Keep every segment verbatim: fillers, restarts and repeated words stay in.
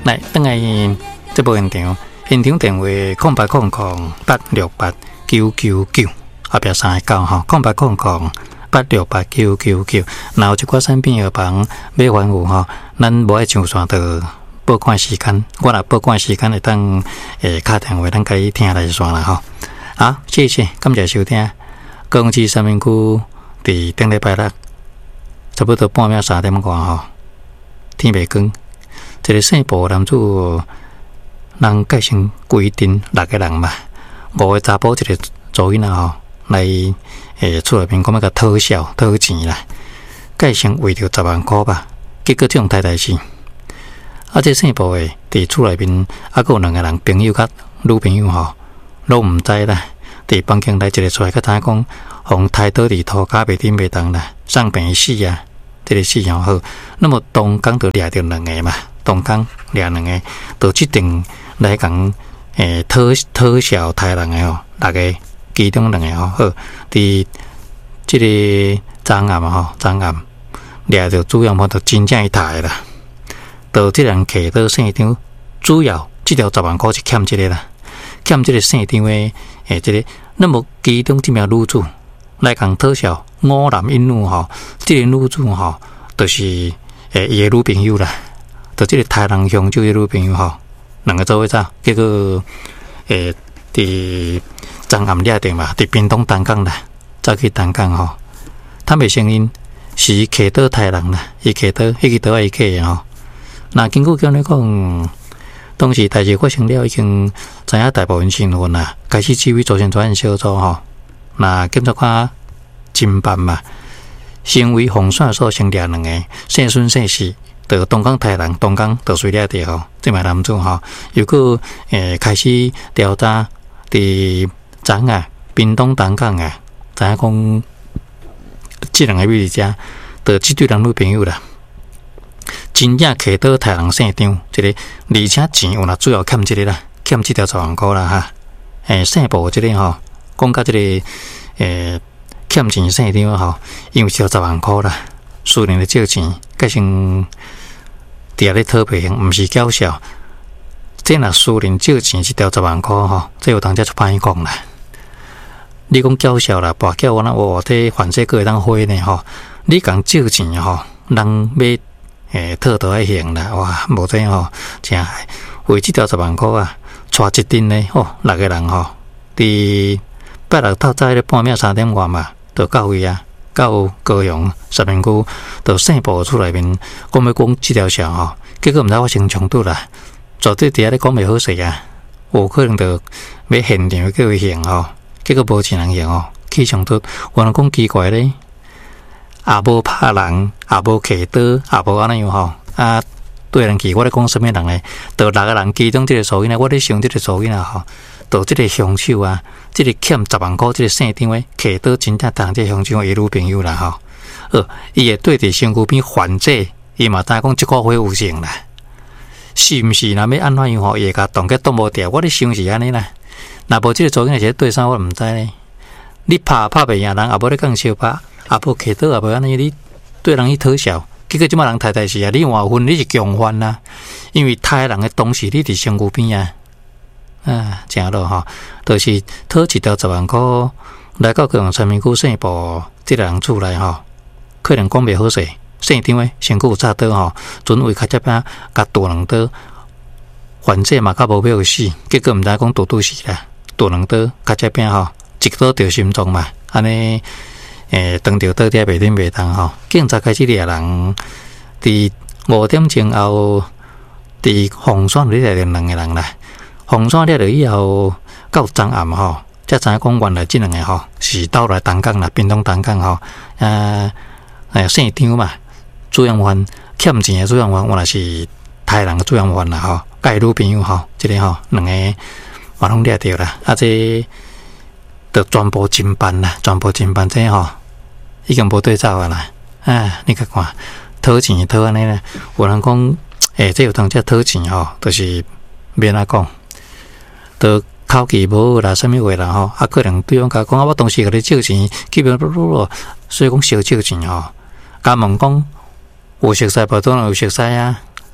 来，等下这部现场，现场电话空八空空八六八九九九，后壁三个九吼，空八空空八六八九九九。然后一寡产品药房买完有吼，咱无爱上线的报款时间，我若报款时间会当诶打电话，咱甲伊听来算啦吼。好，谢谢，感谢收听。高雄市三民区伫顶礼拜六差不多半暝三點外吼，天未光，一個姓部男子人改成規定六個人嘛，五個查甫一個查囡仔吼，來誒厝內面講要甲討小討錢啦，改成為着十萬塊吧，結果這種太大事。啊，這姓部誒佇厝內面啊，閣有兩個人朋友甲女朋友吼，都毋知啦。佇房間內一個出來，甲知影講，互抬倒佇塗骹袂頂袂當啦，送病死啊！這個死樣好，那麼同工就掠着兩個嘛，同工掠兩個，就決定來講誒討討小抬人個吼，六個其中兩個吼好，佇這個昨暗嘛吼，昨暗掠着主要嘛，就真正去抬啦。到這人摕到姓張，主要這條十萬塊是欠這個啦，欠這個姓張誒誒這個，那麼其中這名女主來講討小五男一女吼，這個女主吼，就是誒伊個女朋友啦，就這個台人鄉就伊女朋友吼，兩個做伙走，結果誒佇昨暗掠着嘛，佇屏東東港啦，走去東港吼，他袂承認是徛倒台人啦，伊徛倒，迄個倒愛徛吼。那經過叫你講，當時代志發生了，已經知影大部分新聞啦，開始指揮作戰專案小組吼，那檢查看偵辦嘛，成為紅線所成掠兩個，姓孫姓氏，就東港台人，東港就隨掠着吼，這名男主吼，又閣誒開始調查佇昨啊，屏東東港啊，知影講，這兩個美利家，就這對人女朋友啦。真正摕倒台人姓張，這個而且錢有啦，主要欠這個啦，欠這條十萬塊啦哈。誒，姓部這個吼，講到這個誒欠錢姓張吼，因為條十萬塊啦，私人的借錢，改成佇遐咧討賠型，毋是搞笑。這若私人借錢一條十萬塊吼，這有當家出歹講啦。你講搞笑啦，跋筊我那我這反正個會當花呢吼，你講借錢吼，人要。誒，討倒來行啦，哇，無這吼，真害。為這條十萬塊啊，帶一陣呢，哦，六個人吼，佇拜六透早咧半暝三點外嘛，就到位啊，到高雄三民區，就姓部厝內面講要講這條線吼，結果毋知發生衝突啦，絕對佇遐咧講袂好勢啊，有可能就要現場叫伊行吼，結果無錢人行吼，起衝突，我人講奇怪咧。也無拍人，也無徛倒，也無安尼樣吼。啊，對人去，我咧講什麼人咧？就六個人其中這個數囡仔，我咧想這個數囡仔吼，就這個凶手啊，這個欠十萬塊，這個姓張誒，徛倒真正當這個凶手伊女朋友啦吼。呃，伊會對佇身軀邊還債，伊嘛知講即個會有成啦。是毋是？若要安怎樣吼？伊會甲動個擋無掉，我咧想是安尼啦。若無這個數囡仔是對啥，我毋知咧。你拍拍袂贏人，也無咧講相拍。也無徛倒，也無安尼，你對人去討笑，結果即馬人太太是啊，你換分你是強犯啦，因為太人嘅東西你佇身軀邊啊，啊，正咯吼，就是討一條十萬塊來到高雄三民區姓部即個人厝內吼，可能講袂好勢，姓張誒身軀有插刀吼，準備較接邊甲剁兩刀，反正嘛較無必要死，結果毋知講剁拄死啦，剁兩刀較接邊吼，一刀着心臟嘛，安尼。誒，當着倒啲袂頂袂當吼，警察開始掠人，佇五點前後，佇紅山咧掠着兩個人啦。紅山掠着以後，到昨暗吼，才知影講原來這兩個吼是倒來東港啦，屏東東港吼，啊，誒姓張嘛，主要犯欠錢嘅主要犯，原來是台人嘅主要犯啦吼，甲伊女朋友吼，即個吼兩個嘛攏掠着啦，啊這就全部偵辦啦，全部偵辦這吼。已經無對走啊啦！啊，你甲看討錢討安尼咧，有人講，誒，這有當只討錢吼，就是免安講，都口氣無啦，啥物話啦吼，啊，可能對方甲講啊，我當時甲你借錢，基本上所以講少借錢吼，甲問講有熟悉無？當然有熟悉啊，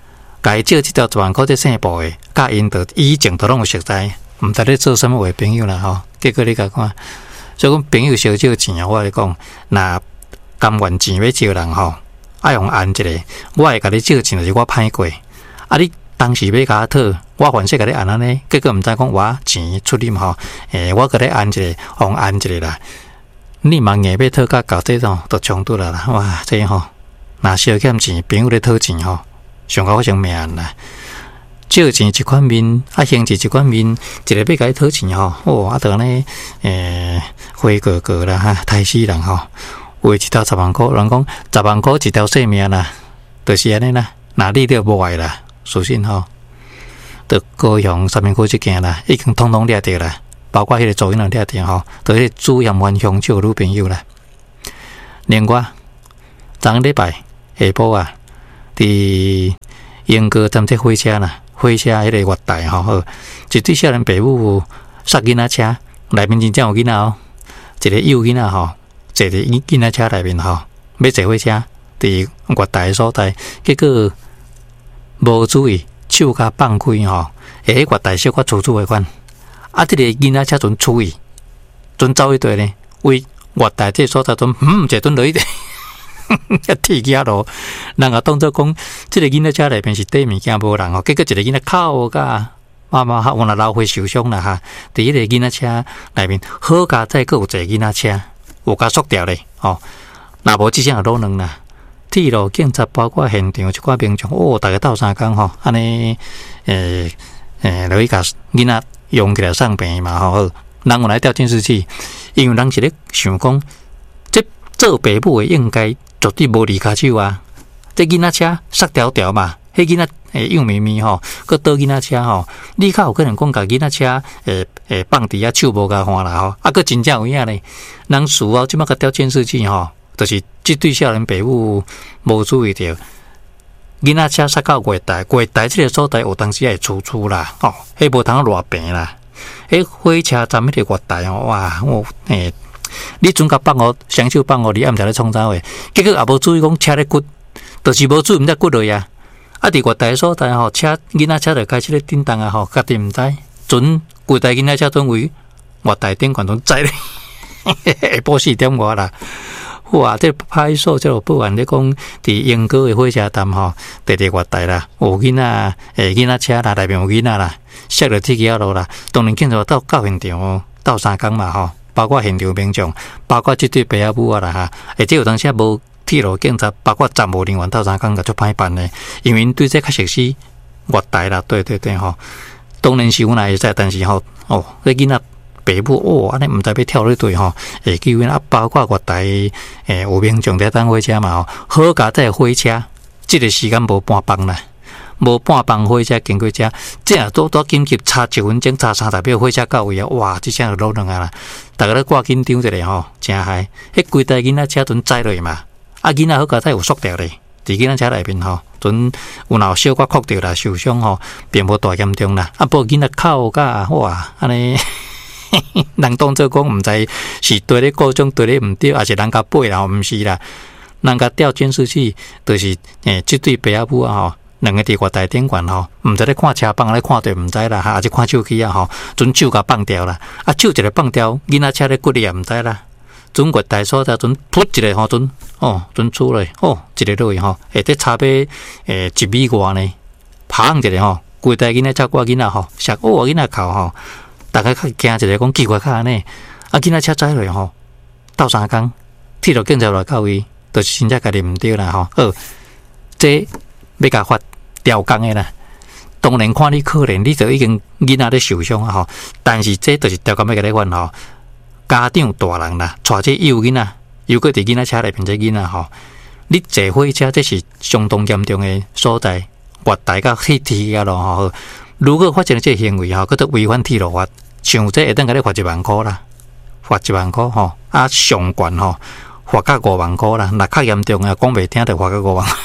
家借即条十万块在姓部的，甲因着以前都拢有熟知，毋知咧做什么为朋友啦吼。结果你甲看，所以讲朋友少少钱啊，我来讲，若甘愿钱要借人吼，爱用按一个，我会甲你借钱，就是我歹过。啊，你当时要甲我讨，我凡说甲你按安尼，结果毋知讲我钱出啉吼，诶、欸，我甲你按一个，用按一个啦。你嘛硬要讨甲搞这种，都冲突啦啦，哇，这吼，若小欠钱，朋友咧讨钱吼，上到发生命啦。借钱一款面，啊，还钱一款面，一个要甲伊讨钱吼，哦，啊，得呢，诶，花哥哥啦哈，太死人吼，为一条十万块，人讲十万块一条性命啦，就是安尼啦，哪里都无爱啦，属实吼，得高雄三面区这件啦，已经通通掠着啦。包括迄个主因人掠着吼，都迄主盐湾乡就女朋友啦。另外，昨礼拜下晡啊，伫英哥站这火车啦，火车迄个月台吼，好，一对少年爸母杀囡仔车，内面真正有囡仔哦，一个幼囡仔吼，坐伫囡仔车内面吼，要坐火车，伫月台所在，结果无注意手甲放开吼，下月台小可粗粗的款。啊！这个囡仔车阵出去，阵走一队呢，为月台这所在阵，嗯，一顿落去，一铁架咯。人也当作讲，这个囡仔车内面是底物件无人哦。结果一个囡仔靠甲妈妈哈，我那老花受伤啦哈。第一个囡仔车内面好加再个有一个囡仔车，有加缩掉咧哦。若无即种也老两啦。铁路警察包括现场一寡民众，哦，大家斗相共吼，安尼诶诶，落去甲囡仔。用起来上病嘛吼，人有来调监视器，因为人是咧想讲，这做爸母的应该绝对无离开手啊！这囡仔车塞条条嘛，迄囡仔诶幼咪咪吼，佮倒囡仔车吼，你较有可能讲甲囡仔车诶诶放伫遐手无甲换啦吼，啊佮真正有影咧，人事后即摆甲调监视器吼，就是即对少年爸母无注意着。囡仔车塞到月台，月台这个所在有当时会出出啦，哦，迄无通偌平啦。迄火车站迄个月台哦，哇，我诶，你准甲放我双手放我，你暗时咧创走诶，结果也无注意讲车咧骨，就是无注意毋知骨落呀。啊，伫月台所在吼，车囡仔车就开始咧震动啊吼，家己毋知，准月台囡仔车准为月台顶管拢载咧，下晡四点外啦。哇！这派出所这报案咧讲，伫英国的火车站吼，伫伫月台啦，有囡仔诶，囡仔车啦，内面有囡仔啦，摔落铁桥路啦。当然，警察到到现场哦，到三工嘛吼，包括现场民众，包括这对爸仔母啊啦哈，而且有当时无铁路警察，包括站务人员到三工个做歹办咧，因为对这较熟悉月台啦，对对对吼。当然是有哪会使，但是吼哦，这囡仔。爸母哦，安尼毋知要跳咧队吼，会救因啊，包括月台诶，有民众在等火车嘛吼，好加在火车，即个时间无半放啦，无半放火车经过遮，这样都都紧急差一分钟，差三十秒火车到位啊！哇，即下就老两啊啦，大家咧挂紧张一下吼，真嗨！迄规台囡仔车阵载落嘛，啊囡仔好加在有塑料咧，伫囡仔车内面吼，阵有闹小可哭着啦，受伤吼，并无大严重啦，啊，不过囡仔哭甲哇，安尼。人当作讲毋知是对咧各种对咧毋对，还是人家背啦，毋是啦。人家调监视器，就是诶，即对爸仔母啊吼，两个伫月台顶悬吼，毋知咧看车放咧看对毋知啦，还是看手机啊吼，准手甲放掉啦，啊手一个放掉，囡仔车咧骨咧也毋知啦。准月台所在准噗一个吼，准哦，准出来哦，一个落去吼，下底差别诶一米外呢，啪一个吼，规台囡仔照顾囡仔吼，摔哦囡仔哭吼。大家较惊一个讲奇怪较安尼，啊囡仔车载落吼，斗三工，铁路警察来到位，就是真正家己毋对啦吼。哦，这要甲发调工诶啦。当然看你可怜，你就已经囡仔咧受伤啊吼。但是这就是调工要甲你发吼。家长大人啦，带这幼囡仔，又搁伫囡仔车内边这囡仔吼，你坐火车这是相当严重诶所在，月台甲铁铁啊咯吼。如果发生这行为吼，佮都违反铁路法。像这会当甲你罚一万块啦，罚一万块吼，啊上悬吼，罚到五万块啦。若较严重啊，讲袂听就罚到五万。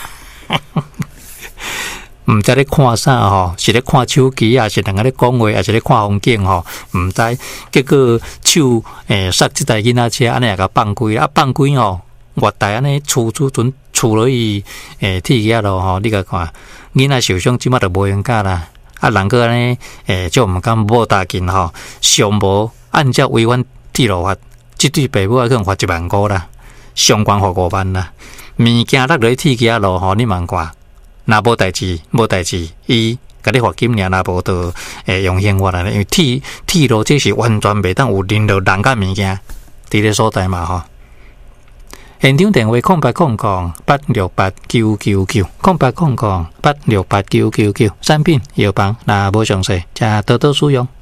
毋知咧看啥吼，是咧看手机啊，是人家咧讲话，还是咧看风景吼？毋知，结果手诶塞即台囡仔车，安尼也甲放开，啊放开吼，月台安尼处处准除了伊诶铁架咯吼，你甲看，囡仔受伤即马就无用教啦。啊，人个安尼诶，就毋敢无大劲吼，上无按照违反铁路法，即对爸母啊可能罚一万五啦，上悬罚五万啦。物件落落铁架咯吼，你问看，若无代志，无代志，伊甲你罚金尔，若无就诶用刑法啦。因为铁铁路这是完全袂当有任何人甲物件伫咧所在嘛吼。现场电话空八空空八六八九九九空八空空八六八九九九，产品药房若无详细，请多多使用。